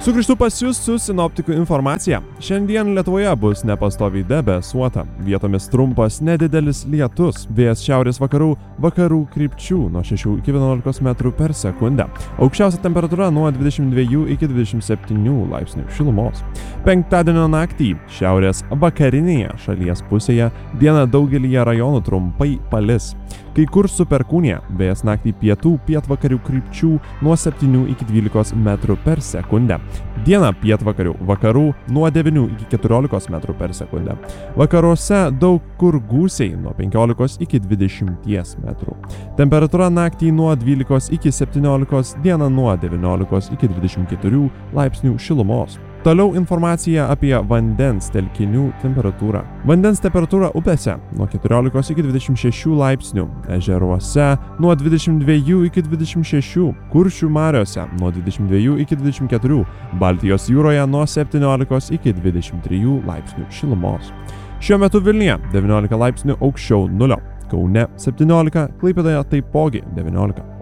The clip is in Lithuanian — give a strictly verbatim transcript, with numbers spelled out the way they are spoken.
Sugrįžtu pas jūs su sinoptikų informacija. Šiandien Lietuvoje bus nepastoviai debesuota. Vietomis trumpas nedidelis lietus. Vėjas šiaurės vakarų, vakarų krypčių nuo šešių iki vienuolikos metrų per sekundę. Aukščiausia temperatūra nuo dvidešimt dviejų iki dvidešimt septynių laipsnių šilumos. Penktadienio naktį šiaurės vakarinėje šalies pusėje dieną daugelyje rajonų trumpai palis. Kai kur su perkūnija, vėjas naktį pietų pietvakarių krypčių nuo septynių iki dvylikos metrų per sekundę. Dieną pietvakarių vakarų nuo devynių iki keturiolikos metrų per sekundę. Vakaruose daug kur gūsiai nuo penkiolikos iki dvidešimties metrų. Temperatūra naktį nuo dvylikos iki septyniolikos, dieną nuo devyniolikos iki dvidešimt keturių laipsnių šilumos. Toliau informacija apie vandens telkinių temperatūrą. Vandens temperatūra upėse nuo keturiolikos iki dvidešimt šešių laipsnių, ežeruose nuo dvidešimt dviejų iki dvidešimt šešių, Kuršių mariose nuo dvidešimt dviejų iki dvidešimt keturių, Baltijos jūroje nuo septyniolikos iki dvidešimt trijų laipsnių šilumos. Šiuo metu Vilniuje devyniolika laipsnių aukščiau nulio, Kaune septyniolika, Klaipėdoje taipogi devyniolika.